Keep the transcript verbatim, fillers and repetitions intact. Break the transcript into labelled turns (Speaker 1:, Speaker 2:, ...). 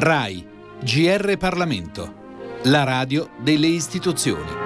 Speaker 1: RAI, G R Parlamento, la radio delle istituzioni.